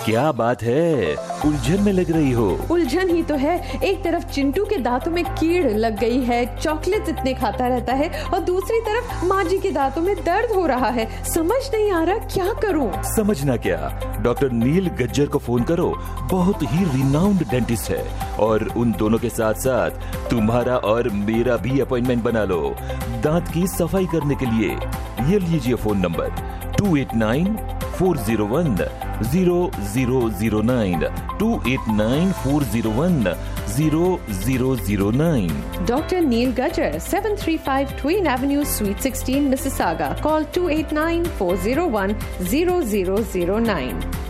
क्या बात है, उलझन में लग रही हो। उलझन ही तो है। एक तरफ चिंटू के दांतों में कीड़ लग गई है, चॉकलेट इतने खाता रहता है, और दूसरी तरफ माँ जी के दांतों में दर्द हो रहा है। समझ नहीं आ रहा क्या करूँ। समझना क्या, डॉक्टर नील गज्जर को फोन करो। बहुत ही रिनाउंड डेंटिस्ट है, और उन दोनों के साथ साथ तुम्हारा और मेरा भी अपॉइंटमेंट बना लो दांत की सफाई करने के लिए। ये लीजिए phone number 2894010009, 2894010009। Dr. Neil Gajjar, 735 Twin Avenue, Suite 16, Mississauga. Call 2894010009.